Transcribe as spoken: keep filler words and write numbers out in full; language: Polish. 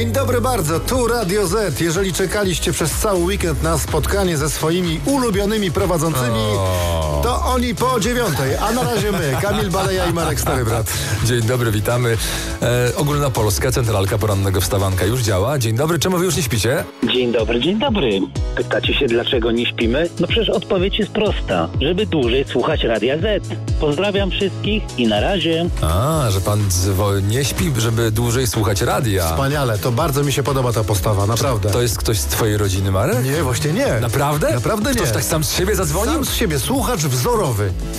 Dzień dobry bardzo, tu Radio Z. Jeżeli czekaliście przez cały weekend na spotkanie ze swoimi ulubionymi prowadzącymi, O. to oni po dziewiątej, a na razie my, Kamil Baleja i Marek Starybrat. Dzień dobry, witamy. E, Ogólnopolska Centralka Porannego Wstawanka już działa. Dzień dobry, czemu wy już nie śpicie? Dzień dobry, dzień dobry. Pytacie się, dlaczego nie śpimy? No przecież odpowiedź jest prosta. Żeby dłużej słuchać Radia Z. Pozdrawiam wszystkich i na razie. A, że pan dzwo- nie śpi, żeby dłużej słuchać radia. Wspaniale, to bardzo mi się podoba ta postawa, naprawdę. To jest ktoś z twojej rodziny, Marek? Nie, właśnie nie. Naprawdę? Naprawdę nie. Ktoś tak sam z siebie zadzwonił? Sam z siebie, słuchacz wzorowy.